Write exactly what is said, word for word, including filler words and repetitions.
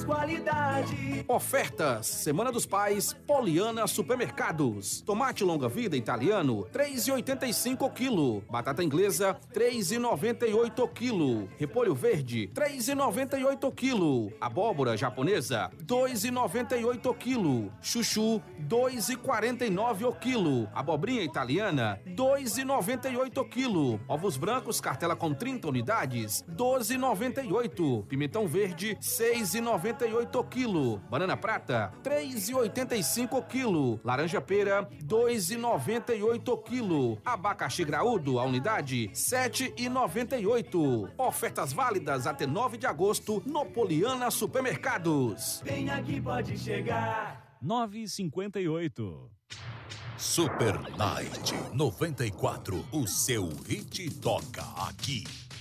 mais qualidade. Ofertas, Semana dos Pais, Poliana Supermercados. Tomate longa-vida italiano, três reais e oitenta e cinco o quilo. Batata inglesa, três reais e noventa e oito o quilo. Repolho verde, três reais e noventa e oito o quilo. Abóbora japonesa, dois reais e noventa e oito o quilo. Chuchu, dois reais e quarenta e nove o quilo. Abobrinha italiana, dois reais e noventa e oito o quilo. Ovos brancos, cartela com trinta unidades, doze reais e noventa e oito. Pimentão verde, seis reais e noventa e oito o quilo. Banana prata, três reais e oitenta e cinco o quilo. Laranja pera, dois reais e noventa e oito o quilo. Abacaxi graúdo, a unidade, sete reais e noventa e oito. Ofertas válidas até nove de agosto no Poliana Supermercados. Vem aqui, pode chegar. nove e cinquenta e oito. Super Night noventa e quatro, o seu hit toca aqui.